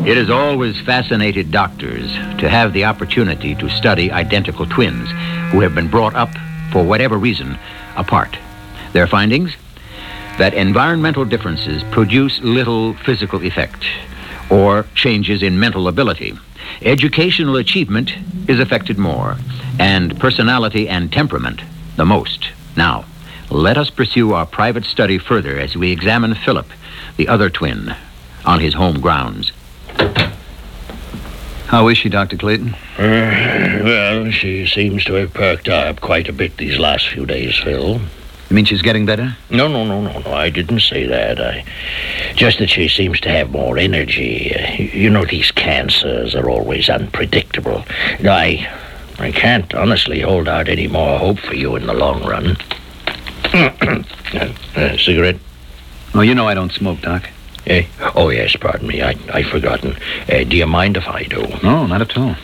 It has always fascinated doctors to have the opportunity to study identical twins who have been brought up, for whatever reason, apart. Their findings? That environmental differences produce little physical effect or changes in mental ability. Educational achievement is affected more, and personality and temperament the most. Now, let us pursue our private study further as we examine Philip, the other twin, on his home grounds. How is she, Dr. Clayton? Well, she seems to have perked up quite a bit these last few days, Phil. You mean she's getting better? No, I didn't say that. Just that she seems to have more energy. You know, these cancers are always unpredictable. I can't honestly hold out any more hope for you in the long run. Cigarette? Oh, you know I don't smoke, Doc. Oh, yes, pardon me. I'd forgotten. Do you mind if I do? No, not at all.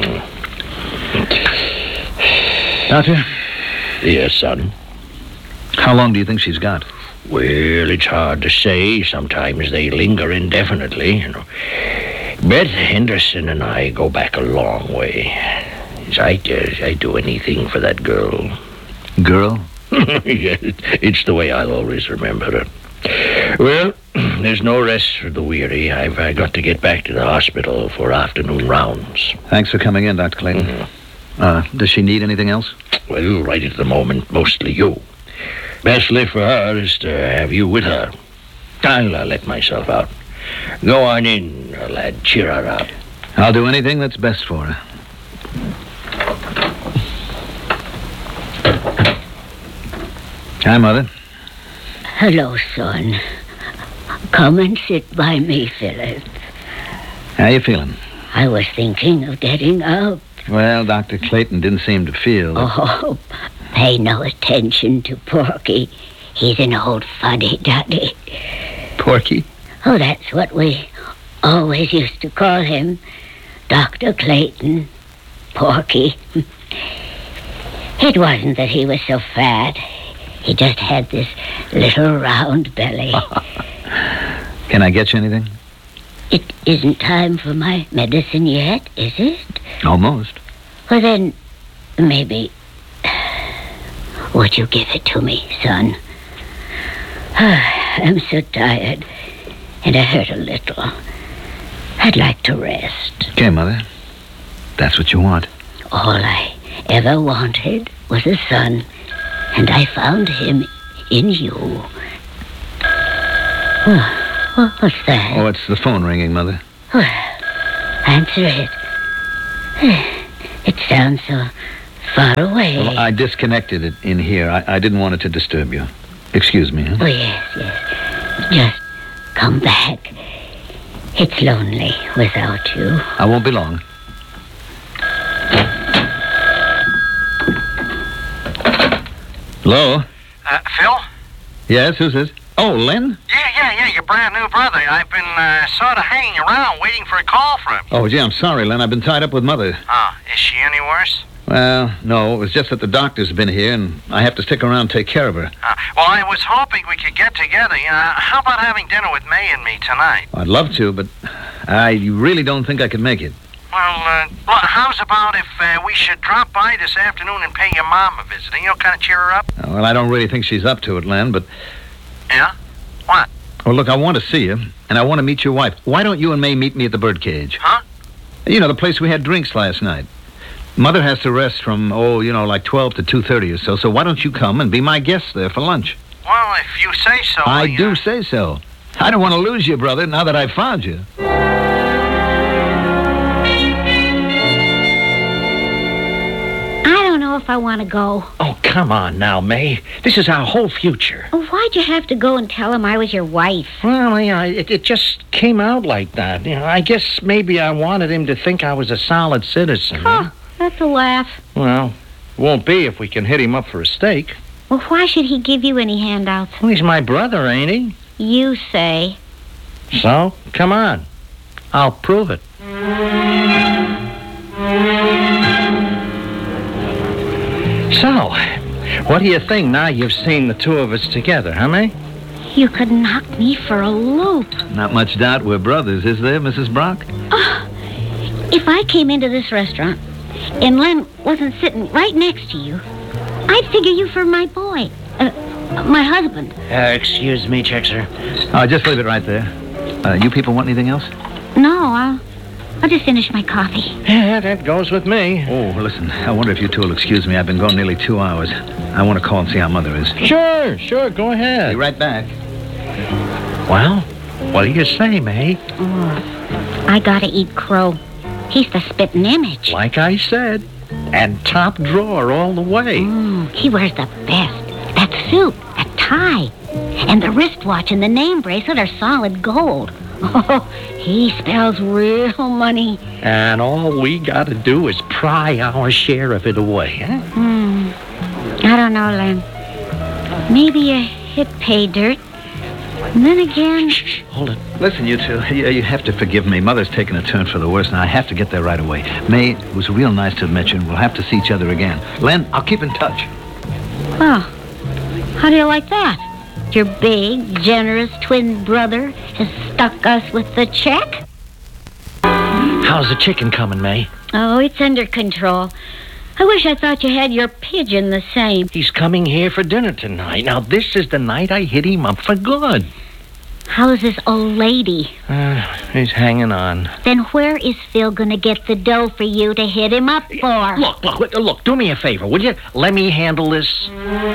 Doctor? Yes, son? How long do you think she's got? Well, it's hard to say. Sometimes they linger indefinitely, you know. Beth Henderson and I go back a long way. I'd do anything for that girl. Girl? Yes, it's the way I'll always remember her. Well, there's no rest for the weary. I've got to get back to the hospital for afternoon rounds. Thanks for coming in, Dr. Clayton. Does she need anything else? Well, right at the moment, mostly you. Best lift for her is to have you with her. I'll let myself out. Go on in, lad. Cheer her up. I'll do anything that's best for her. Hi, Mother. Hello, son. Come and sit by me, Philip. How you feeling? I was thinking of getting up. Well, Dr. Clayton didn't seem to feel... Oh, pay no attention to Porky. He's an old fuddy-duddy. Porky? Oh, that's what we always used to call him. Dr. Clayton. Porky. It wasn't that he was so fat. He just had this little round belly. Can I get you anything? It isn't time for my medicine yet, is it? Almost. Well, then, maybe... Would you give it to me, son? I'm so tired, and I hurt a little. I'd like to rest. Okay, Mother. That's what you want. All I ever wanted was a son, and I found him in you. What's that? Oh, it's the phone ringing, Mother. Well, answer it. It sounds so far away. Well, I disconnected it in here. I didn't want it to disturb you. Excuse me, huh? Oh, yes. Just come back. It's lonely without you. I won't be long. Hello? Phil? Yes, who's this? Oh, Len? Yeah, your brand new brother. I've been sort of hanging around waiting for a call from you. Oh, gee, I'm sorry, Len. I've been tied up with Mother. Oh, is she any worse? Well, no, it was just that the doctor's been here, and I have to stick around and take care of her. Well, I was hoping we could get together. How about having dinner with May and me tonight? I'd love to, but I really don't think I could make it. Well, how's about if we should drop by this afternoon and pay your mom a visit? You know, kind of cheer her up? Well, I don't really think she's up to it, Len, but... Yeah? What? Well, look, I want to see you, and I want to meet your wife. Why don't you and May meet me at the Birdcage? Huh? You know, the place we had drinks last night. Mother has to rest from, like 12 to 2:30 or so, so why don't you come and be my guest there for lunch? Well, if you say so. I do say so. I don't want to lose you, brother, now that I've found you. If I want to go. Oh, come on now, May. This is our whole future. Oh, why'd you have to go and tell him I was your wife? Well, it just came out like that. I guess maybe I wanted him to think I was a solid citizen. Oh, that's a laugh. Well, won't be if we can hit him up for a steak. Well, why should he give you any handouts? Well, he's my brother, ain't he? You say. So, come on. I'll prove it. So, what do you think now you've seen the two of us together, huh, May? You could knock me for a loop. Not much doubt we're brothers, is there, Mrs. Brock? If I came into this restaurant and Len wasn't sitting right next to you, I'd figure you for my boy. My husband. Excuse me, Chickser. Oh, just leave it right there. You people want anything else? No, I'll just finish my coffee. Yeah, that goes with me. Oh, listen, I wonder if you two will excuse me. I've been gone nearly 2 hours. I want to call and see how Mother is. Sure, go ahead. Be right back. Well, what do you say, May? I gotta eat Crow. He's the spitting image. Like I said, and top drawer all the way. He wears the best. That suit, that tie, and the wristwatch and the name bracelet are solid gold. Oh, he spells real money. And all we gotta do is pry our share of it away, huh? I don't know, Len. Maybe a hit pay dirt. And then again... Shh, hold it. Listen, you two, you have to forgive me. Mother's taken a turn for the worse, and I have to get there right away. May, it was real nice to meet you, and we'll have to see each other again. Len, I'll keep in touch. Oh, how do you like that? Your big, generous twin brother has stuck us with the check? How's the chicken coming, May? Oh, it's under control. I wish I thought you had your pigeon the same. He's coming here for dinner tonight. Now, this is the night I hit him up for good. How's this old lady? He's hanging on. Then where is Phil gonna get the dough for you to hit him up for? Look, do me a favor, would you? Let me handle this.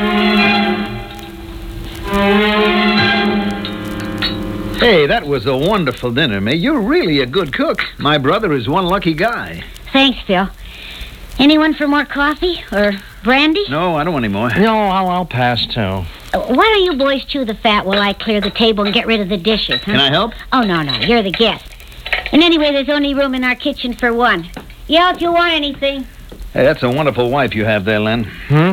Hey, that was a wonderful dinner, May. You're really a good cook. My brother is one lucky guy. Thanks, Phil. Anyone for more coffee or brandy? No, I don't want any more. No, I'll pass, too. Why don't you boys chew the fat while I clear the table and get rid of the dishes, huh? Can I help? Oh, no, you're the guest. And anyway, there's only room in our kitchen for one. Yell if you want anything. Hey, that's a wonderful wife you have there, Len.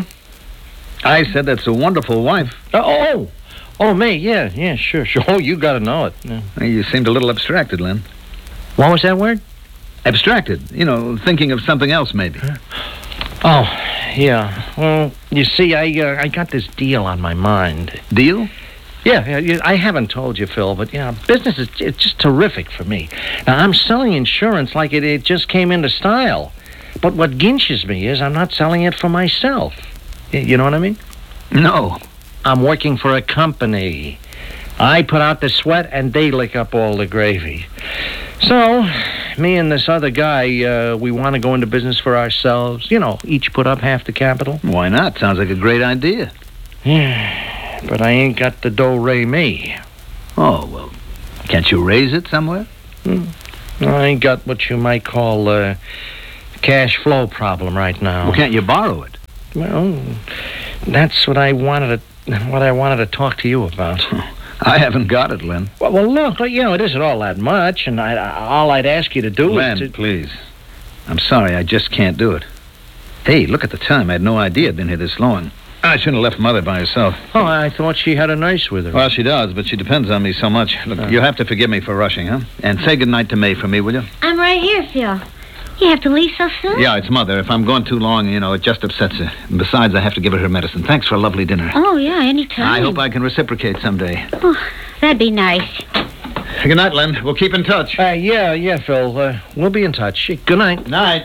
I said that's a wonderful wife. Oh, me, yeah, sure. Oh, you gotta know it. Yeah. Hey, you seemed a little abstracted, Len. What was that word? Abstracted. You know, thinking of something else, maybe. Oh, yeah. Well, you see, I got this deal on my mind. Deal? Yeah, I haven't told you, Phil, but, business is it's just terrific for me. Now, I'm selling insurance like it just came into style. But what ginches me is I'm not selling it for myself. You know what I mean? No. I'm working for a company. I put out the sweat, and they lick up all the gravy. So, me and this other guy, we want to go into business for ourselves. You know, each put up half the capital. Why not? Sounds like a great idea. Yeah, but I ain't got the do-re me. Oh, well, can't you raise it somewhere? I ain't got what you might call a cash flow problem right now. Well, can't you borrow it? Well, that's what I wanted to talk to you about. I haven't got it, Len. Well, look, it isn't all that much, and all I'd ask you to do Len, is to... please. I'm sorry, I just can't do it. Hey, look at the time. I had no idea I'd been here this long. I shouldn't have left Mother by herself. Oh, I thought she had a nurse with her. Well, she does, but she depends on me so much. Look, you'll have to forgive me for rushing, huh? And say goodnight to May for me, will you? I'm right here, Phil. You have to leave so soon? Yeah, it's Mother. If I'm gone too long, it just upsets her. And besides, I have to give her medicine. Thanks for a lovely dinner. Oh, yeah, anytime. I hope I can reciprocate someday. Oh, that'd be nice. Good night, Len. We'll keep in touch. Yeah, Phil. We'll be in touch. Good night. Night.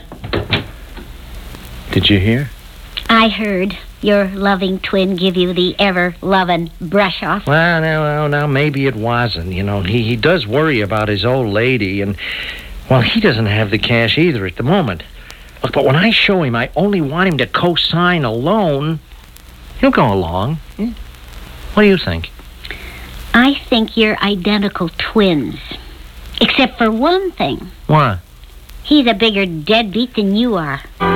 Did you hear? I heard your loving twin give you the ever-loving brush-off. Well, now, maybe it wasn't. He does worry about his old lady, and... Well, he doesn't have the cash either at the moment. Look, but when I show him I only want him to co-sign a loan, he'll go along. What do you think? I think you're identical twins. Except for one thing. What? He's a bigger deadbeat than you are.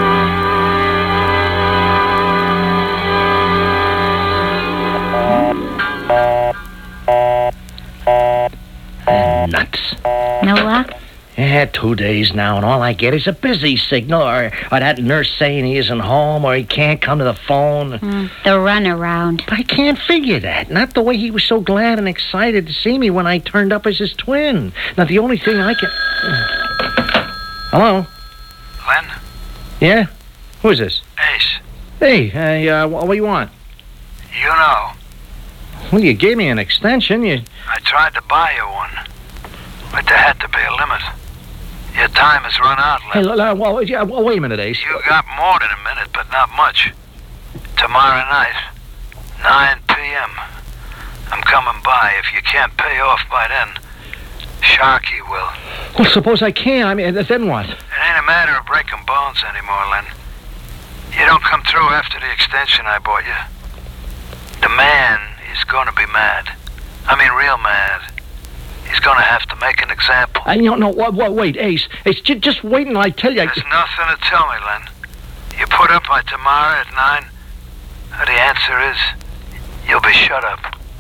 Nuts. No luck? Yeah, 2 days now, and all I get is a busy signal, or that nurse saying he isn't home, or he can't come to the phone. The runaround. But I can't figure that. Not the way he was so glad and excited to see me when I turned up as his twin. Now, the only thing I can... Hello? Len? Yeah? Who is this? Ace. Hey, what do you want? You know. Well, you gave me an extension. I tried to buy you one, but there had to be a limit. Your time has run out, Hey, Len. wait a minute, Ace. You got more than a minute, but not much. Tomorrow night, 9 p.m. I'm coming by. If you can't pay off by then, Sharky will. Well, suppose I can. I mean, then what? It ain't a matter of breaking bones anymore, Len. You don't come through after the extension I bought you. The man is going to be mad. I mean, real mad. He's going to have to make an example. No, wait, Ace. Ace, just wait and I tell you. There's nothing to tell me, Len. You put up by tomorrow at 9. The answer is, you'll be shut up.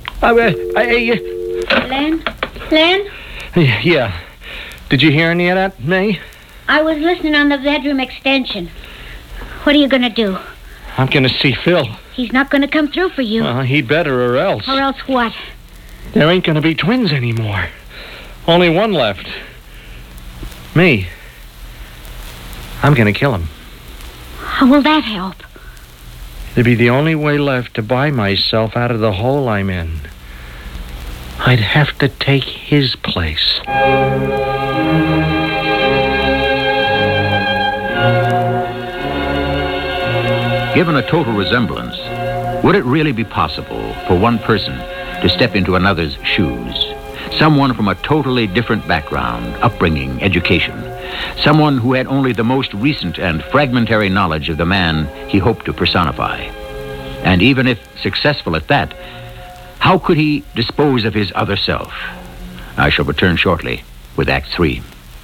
Len? Len? Yeah. Did you hear any of that, May? I was listening on the bedroom extension. What are you going to do? I'm going to see Phil. He's not going to come through for you. He'd better or else. Or else what? There ain't going to be twins anymore. Only one left. Me. I'm going to kill him. How will that help? It'd be the only way left to buy myself out of the hole I'm in. I'd have to take his place. Given a total resemblance, would it really be possible for one person to step into another's shoes? Someone from a totally different background, upbringing, education. Someone who had only the most recent and fragmentary knowledge of the man he hoped to personify. And even if successful at that, how could he dispose of his other self? I shall return shortly with Act 3.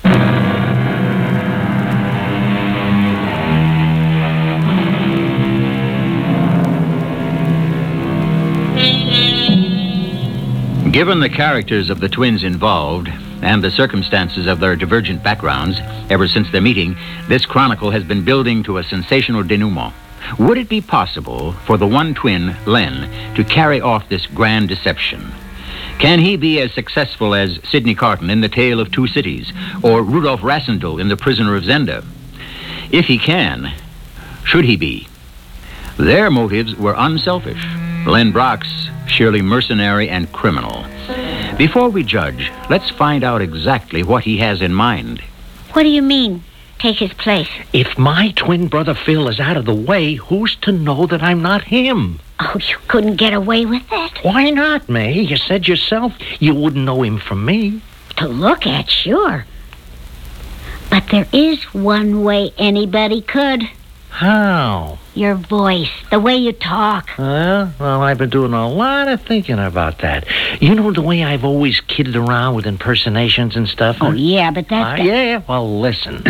Given the characters of the twins involved and the circumstances of their divergent backgrounds, ever since their meeting, this chronicle has been building to a sensational denouement. Would it be possible for the one twin, Len, to carry off this grand deception? Can he be as successful as Sidney Carton in The Tale of Two Cities or Rudolf Rassendyll in The Prisoner of Zenda? If he can, should he be? Their motives were unselfish. Len Brock's sheerly mercenary and criminal. Before we judge, let's find out exactly what he has in mind. What do you mean, take his place? If my twin brother Phil is out of the way, who's to know that I'm not him? Oh, you couldn't get away with that. Why not, May? You said yourself you wouldn't know him from me. To look at, sure. But there is one way anybody could. How? Your voice, the way you talk. Well, I've been doing a lot of thinking about that. You know the way I've always kidded around with impersonations and stuff? Oh, yeah, but that's... Yeah, well, listen.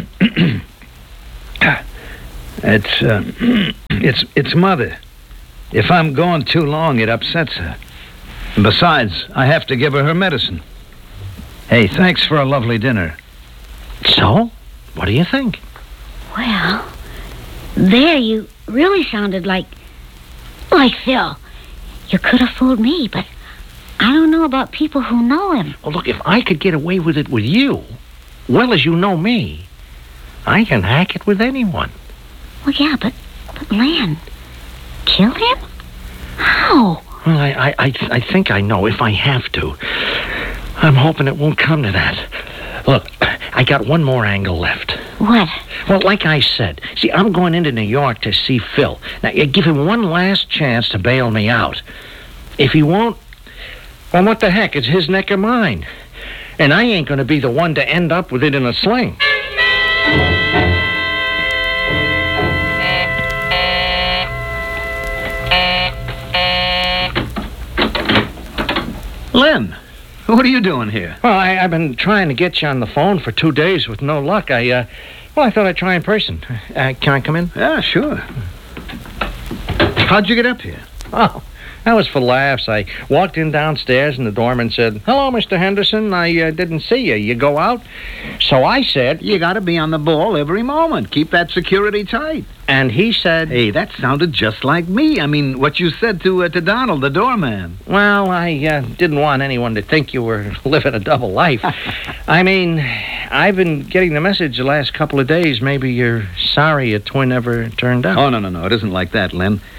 It's Mother. If I'm gone too long, it upsets her. And besides, I have to give her medicine. Hey, thanks for a lovely dinner. So, what do you think? Well, there you really sounded like Phil. You could have fooled me, but I don't know about people who know him. Well, look, if I could get away with it with you, well as you know me, I can hack it with anyone. Well, yeah, but Len, kill him? How? Well, I think I know if I have to. I'm hoping it won't come to that. Look, I got one more angle left. What? Well, like I said, see, I'm going into New York to see Phil. Now, you give him one last chance to bail me out. If he won't, well, what the heck? It's his neck or mine. And I ain't going to be the one to end up with it in a sling. Len, what are you doing here? Well, I've been trying to get you on the phone for 2 days with no luck. I thought I'd try in person. Can I come in? Yeah, sure. How'd you get up here? Oh, that was for laughs. I walked in downstairs and the doorman said, "Hello, Mr. Henderson. I didn't see you. You go out?" So I said, You gotta be on the ball every moment. Keep that security tight. and he said, Hey, that sounded just like me. I mean, what you said to Donald, the doorman. "Well, I didn't want anyone to think you were living a double life. I mean, I've been getting the message the last couple of days. Maybe you're sorry a twin ever turned up." Oh, no. It isn't like that, Len.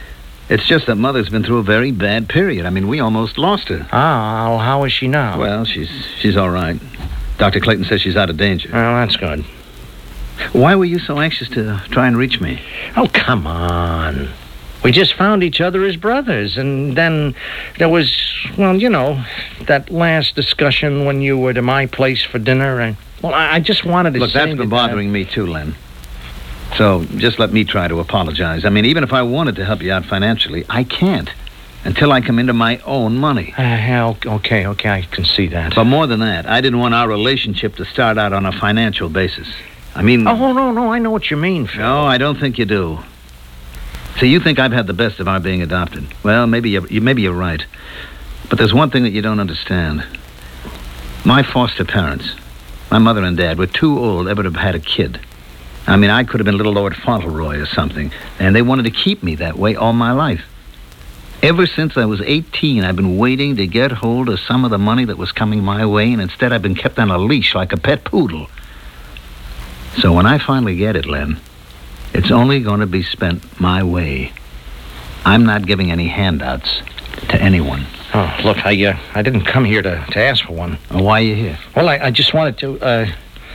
It's just that Mother's been through a very bad period. I mean, we almost lost her. Ah, how is she now? Well, she's all right. Dr. Clayton says she's out of danger. Well, that's good. Why were you so anxious to try and reach me? Oh, come on. We just found each other as brothers, and then there was, well, you know, that last discussion when you were to my place for dinner, and, well, I just wanted to Look, say that's been bothering me too, Len. So just let me try to apologize. I mean, even if I wanted to help you out financially, I can't until I come into my own money. Okay, I can see that. But more than that, I didn't want our relationship to start out on a financial basis. I mean... Oh, no, I know what you mean, Phil. No, I don't think you do. See, you think I've had the best of our being adopted. Well, maybe you're right. But there's one thing that you don't understand. My foster parents, my mother and dad, were too old ever to have had a kid. I mean, I could have been little Lord Fauntleroy or something, and they wanted to keep me that way all my life. Ever since I was 18, I've been waiting to get hold of some of the money that was coming my way, and instead I've been kept on a leash like a pet poodle. So when I finally get it, Len, it's only going to be spent my way. I'm not giving any handouts to anyone. Oh, look, I didn't come here to ask for one. Why are you here? Well, I just wanted to,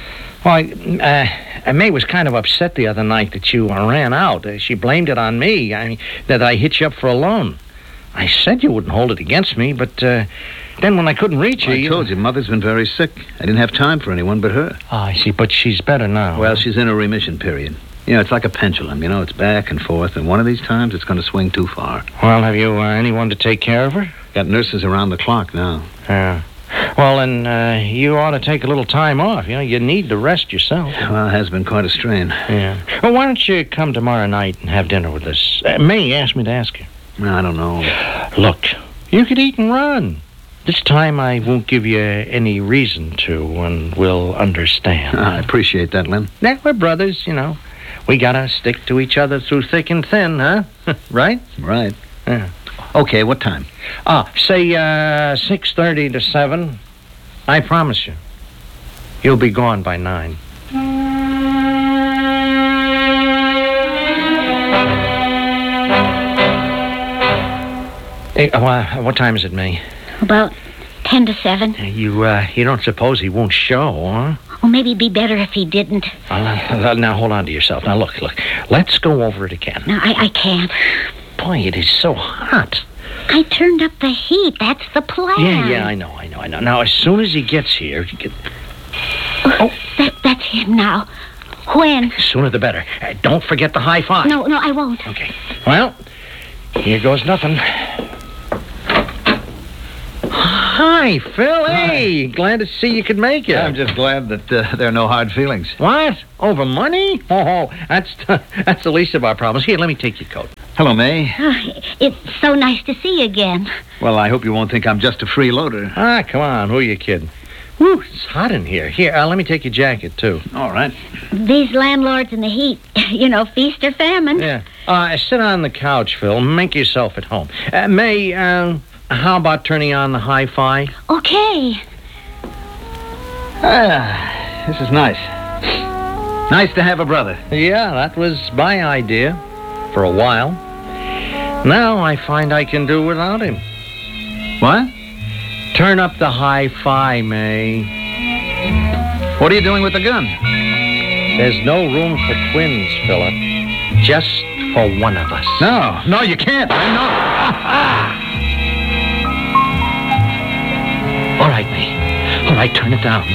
May was kind of upset the other night that you ran out. She blamed it on me, that I hit you up for a loan. I said you wouldn't hold it against me, but then when I couldn't reach you... I told you, Mother's been very sick. I didn't have time for anyone but her. Oh, I see, but she's better now. Well, she's in a remission period. You know, it's like a pendulum. You know, it's back and forth, and one of these times it's going to swing too far. Well, have you anyone to take care of her? Got nurses around the clock now. Yeah. Well, then you ought to take a little time off. You know, you need to rest yourself. Well, it has been quite a strain. Yeah. Well, why don't you come tomorrow night and have dinner with us? May asked me to ask you. I don't know. Look, you could eat and run. This time I won't give you any reason to, and we'll understand. I appreciate that, Len. Yeah, we're brothers, you know. We gotta stick to each other through thick and thin, huh? Right? Right. Yeah. Okay, what time? Say 6:30 to 7. I promise you. You'll be gone by 9. Hey, what time is it, May? About 10 to 7. You don't suppose he won't show, huh? Well, maybe it'd be better if he didn't. Now, hold on to yourself. Now, look. Let's go over it again. No, I can't. Boy, it is so hot. I turned up the heat. That's the plan. Yeah, I know. Now, as soon as he gets here... That's him now. When? Sooner the better. Don't forget the high five. No, I won't. Okay. Well, here goes nothing. Hi, Phil. Hey, glad to see you could make it. I'm just glad that there are no hard feelings. What? Over money? Oh, that's the least of our problems. Here, let me take your coat. Hello, May. It's so nice to see you again. Well, I hope you won't think I'm just a freeloader. Come on. Who are you kidding? Whew, it's hot in here. Here, let me take your jacket, too. All right. These landlords in the heat, you know, feast or famine. Yeah. Sit on the couch, Phil. Make yourself at home. May, how about turning on the hi-fi? Okay. This is nice. Nice to have a brother. Yeah, that was my idea for a while. Now I find I can do without him. What? Turn up the hi-fi, May. What are you doing with the gun? There's no room for twins, Philip. Just for one of us. No, you can't. I'm not. All right, May. All right, turn it down.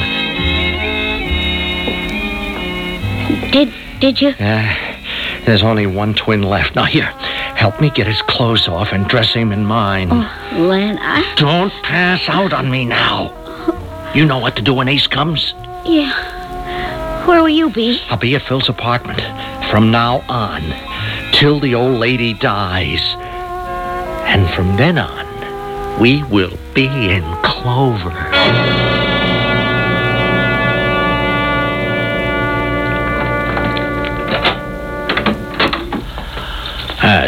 Did you? There's only one twin left. Now, here, help me get his clothes off and dress him in mine. Oh, Len, Don't pass out on me now. You know what to do when Ace comes? Yeah. Where will you be? I'll be at Phil's apartment from now on, till the old lady dies. And from then on, we will be in clover.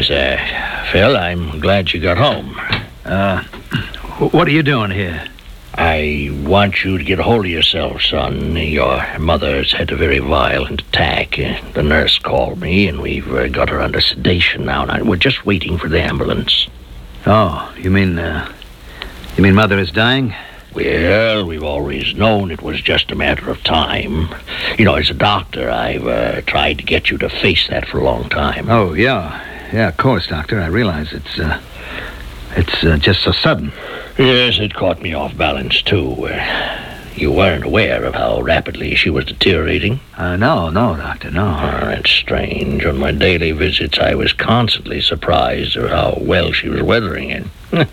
Phil, I'm glad you got home. What are you doing here? I want you to get a hold of yourself, son. Your mother's had a very violent attack. The nurse called me, and we've got her under sedation now. We're just waiting for the ambulance. Oh, you mean Mother is dying? Well, we've always known it was just a matter of time. As a doctor, I've tried to get you to face that for a long time. Oh, yeah. Yeah, of course, Doctor. I realize it's just so sudden. Yes, it caught me off balance, too. You weren't aware of how rapidly she was deteriorating? No, Doctor, no. Oh, that's strange. On my daily visits, I was constantly surprised at how well she was weathering it.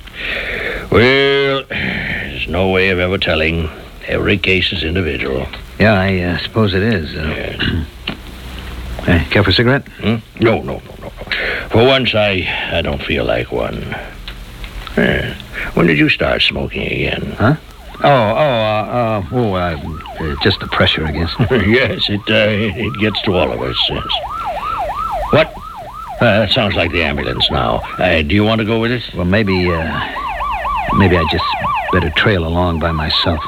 Well, there's no way of ever telling. Every case is individual. Yeah, I suppose it is. Hey, care for a cigarette? No. For once, I don't feel like one. When did you start smoking again? Huh? Just the pressure, I guess. Yes, it gets to all of us. Yes. What? That sounds like the ambulance now. Do you want to go with it? Well, maybe I just better trail along by myself.